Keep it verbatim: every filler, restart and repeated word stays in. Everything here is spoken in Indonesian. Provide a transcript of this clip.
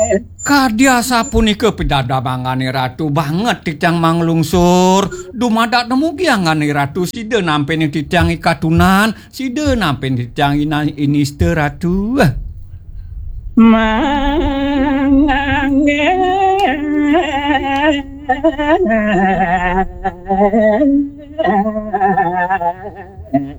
Kadia sapunika pidadamangane ratu banget titiang manglungsur. Dumadak nemu giangane ratu sida nampen titiang ikatunan, sida nampen titiang ina iniste ratu. Mangange